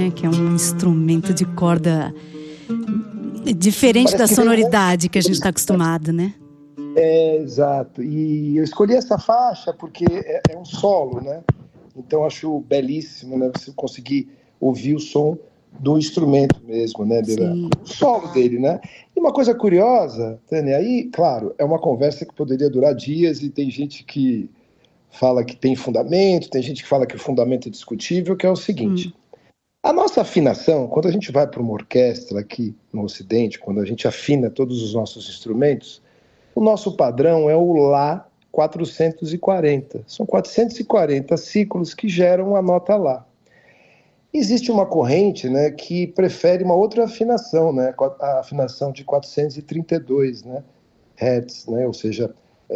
né? Que é um instrumento de corda diferente da sonoridade que a gente está acostumado, né? Exato. E eu escolhi essa faixa porque é um solo, né? Então acho belíssimo, né? Você conseguir ouvir o som do instrumento mesmo, né? O solo dele, né? E uma coisa curiosa, Tânia, aí, claro, é uma conversa que poderia durar dias e tem gente que fala que tem fundamento, tem gente que fala que o fundamento é discutível, que é o seguinte. A nossa afinação, quando a gente vai para uma orquestra aqui no Ocidente, quando a gente afina todos os nossos instrumentos, o nosso padrão é o Lá 440. São 440 ciclos que geram a nota Lá. Existe uma corrente, né, que prefere uma outra afinação, né, a afinação de 432, né, Hz, né, ou seja,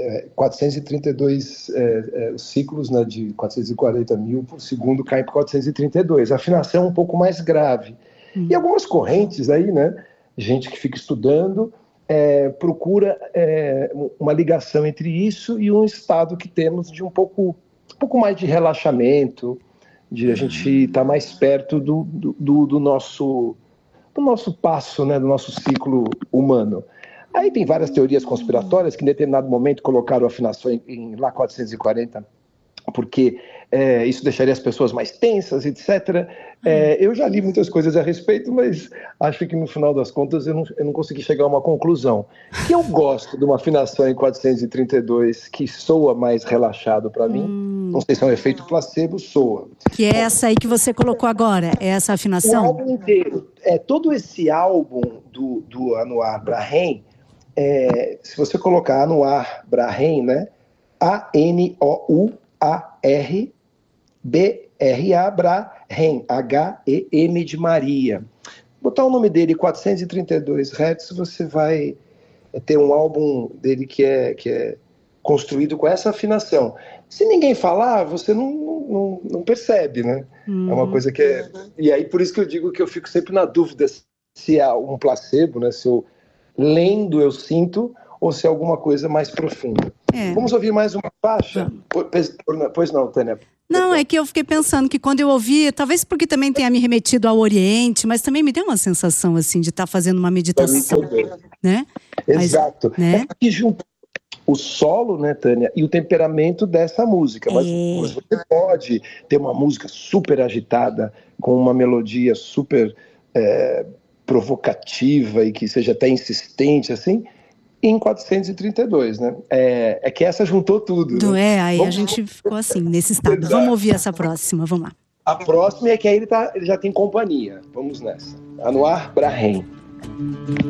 432 ciclos, né, de 440 mil por segundo caem para 432. A afinação é um pouco mais grave. E algumas correntes aí, né, gente que fica estudando, procura uma ligação entre isso e um estado que temos de um pouco mais de relaxamento, de a gente estar mais perto do nosso passo, né, do nosso ciclo humano. Aí tem várias teorias conspiratórias que em determinado momento colocaram a afinação em Lá 440, porque isso deixaria as pessoas mais tensas, etc. Eu já li muitas coisas a respeito, mas acho que no final das contas eu não consegui chegar a uma conclusão. Que eu gosto de uma afinação em 432 que soa mais relaxado para mim. Não sei se é um efeito placebo, soa. Que é essa aí que você colocou agora, é essa afinação? O álbum inteiro. Todo esse álbum do Anouar Brahim, se você colocar Anouar Brahim, né? A-N-O-U-A-R B-R-A Brahim, H-E-M de Maria. Botar o nome dele 432 Hz, você vai ter um álbum dele que é construído com essa afinação. Se ninguém falar, você não percebe, né? É uma coisa que é... E aí, por isso que eu digo que eu fico sempre na dúvida se é um placebo, né? Se eu lendo eu sinto, ou se é alguma coisa mais profunda. Vamos ouvir mais uma faixa? Pois não, Tânia. Não, é que eu fiquei pensando que quando eu ouvi, talvez porque também tenha me remetido ao Oriente, mas também me deu uma sensação assim de estar fazendo uma meditação, né? Exato. Né? Aqui junto o solo, né, Tânia, e o temperamento dessa música. Mas você pode ter uma música super agitada, com uma melodia super provocativa e que seja até insistente, assim, em 432, né? É que essa juntou tudo. Né? Aí a gente ficou assim, nesse estado. Exato. Vamos ouvir essa próxima, vamos lá. A próxima é que aí ele já tem companhia. Vamos nessa. Anouar Brahim.